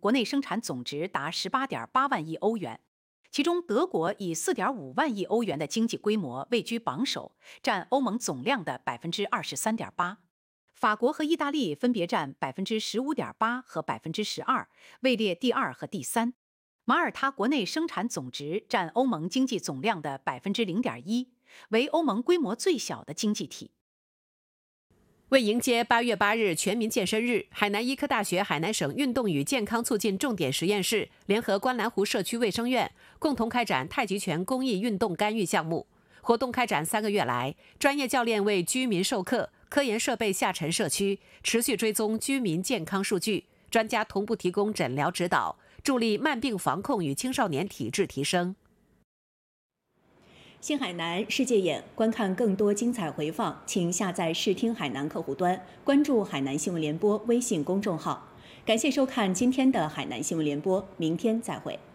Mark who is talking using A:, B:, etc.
A: 国内生产总值达18.8万亿欧元，其中德国以4.5万亿欧元的经济规模位居榜首，占欧盟总量的23.8%。法国和意大利分别占15.8%和12%，位列第2和第3。马耳他国内生产总值占欧盟经济总量的0.1%，为欧盟规模最小的经济体。
B: 为迎接8月8日全民健身日，海南医科大学海南省运动与健康促进重点实验室联合观澜湖社区卫生院共同开展太极拳公益运动干预项目。活动开展3个月来，专业教练为居民授课，科研设备下沉社区，持续追踪居民健康数据，专家同步提供诊疗指导，助力慢病防控与青少年体质提升。
C: 新海南世界眼，观看更多精彩回放，请下载视听海南客户端，关注海南新闻联播微信公众号。感谢收看今天的海南新闻联播，明天再会。